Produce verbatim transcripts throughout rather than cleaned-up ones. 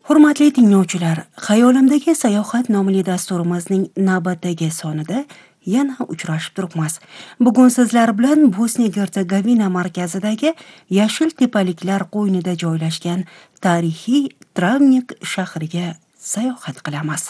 Hurmatli tinglovchilar, Xayolimdagi sayohat nomli dasturimizning navbatdagi sonida yana uchrashib turibmiz. Bugun sizlar bilan Bosniya-Gersegovina markazidagi yashil tepaliklar qo'ynida joylashgan tarixiy Travnik shahriga sayohat qilamiz.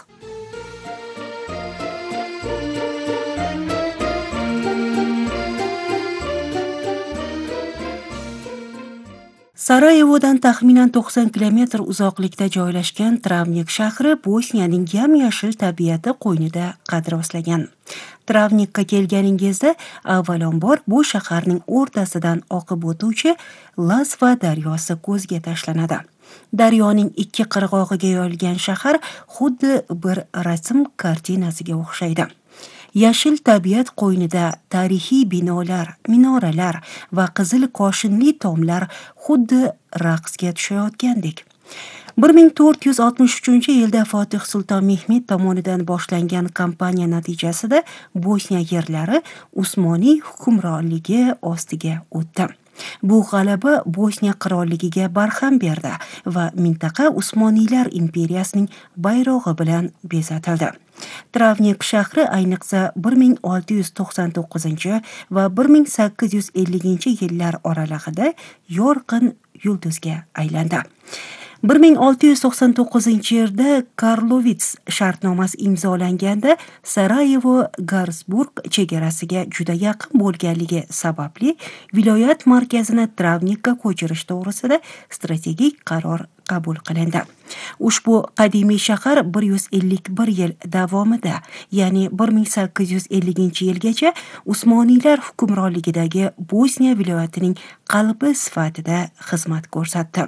Sarayevodan taxminan to'qson kilometr uzoqlikda joylashgan Travnik shahri Bosniyaning yam-yashil tabiati qo'ynida qad rostlagan. Travnikka kelganingizda avvalambor bu shaharning o'rtasidan oqib o'tuvchi Lasva daryosi ko'zga tashlanadi. Daryoning ikki qirg'og'iga yoyilgan shahar xuddi bir rasm kartinasiga o'xshaydi. Yashil tabiat qo'ynida tarixiy binolar, minoralar va qizil koshinli tomlar xuddi raqsga tushayotgandek. bir ming to'rt yuz oltmish uchinchi yilda Fotih Sulton Mehmet tomonidan boshlangan kampaniya natijasida Bosniya yerlari Usmoniy hukmronligi ostiga o'tdi. Bu g'alaba Bosniya qirolligiga barham berdi va mintaqa Usmoniylar imperiyasining bayrog'i bilan bezatildi. Travnik shahri ayniqsa bir ming olti yuz to'qson to'qqizinchi va bir ming sakkiz yuz ellinchi yillar oralig'ida yorqin yulduzga aylandi. bir ming olti yuz to'qson to'qqizinchi yilda Karlovits shartnomasi imzolanganda Sarayevo Garsburg chegarasiga juda yaqin bo'lganligi sababli viloyat markazini Travnikka ko'chirish to'g'risida strategik qaror qabul qilindi. Ushbu qadimiy shahar bir yuz ellik bir yil davomida, ya'ni bir ming sakkiz yuz ellinchi yilgacha Usmoniylar hukmronligidagi Bosniya viloyatining qalbi sifatida xizmat ko'rsatdi.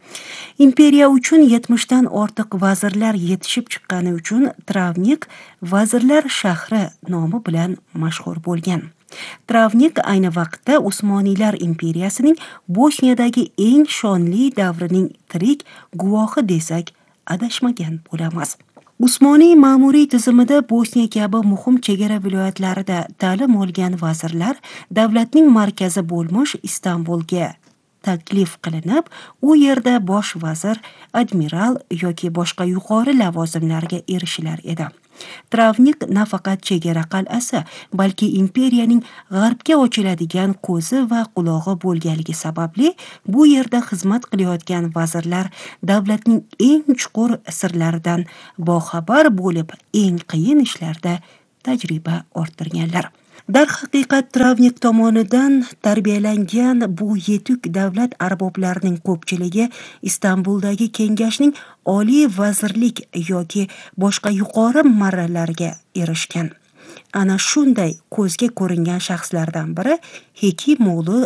Imperiya uchun yetmishdan ortiq vazirlar yetishib chiqqani uchun Travnik vazirlar shahri nomi bilan mashhur bo'lgan. Travnik ayni vaqtda Usmoniylar imperiyasining Bosniyadagi eng shonli davrining tirik guvohi desak adashmagan bo'lamiz. Usmoniy ma'muriy tizimida Bosniya kabi muhim chegara viloyatlarida ta'lim olgan vazirlar davlatning markazi bo'lmoq Istanbulga taklif qilinib, u yerda bosh vazir, admiral yoki boshqa yuqori lavozimlarga erishilar edi. Travnik nafaqat chegara qal'asi, balki imperiyaning g'arbga ochiladigan ko'zi va qulog'i bo'lganligi sababli bu yerda xizmat qilayotgan vazirlar davlatning eng chuqur sirlaridan boxabar bo'lib, eng qiyin ishlarda tajriba orttirganlar. Darhaqiqat Travnik tomonidan tarbiyalangan bu yetuk davlat arboblarining ko'pchiligi Istanbuldagi kengashning oliy vazirlik yoki boshqa yuqori marralarga erishgan. Ana shunday ko'zga ko'ringan shaxslardan biri Hekimoğlu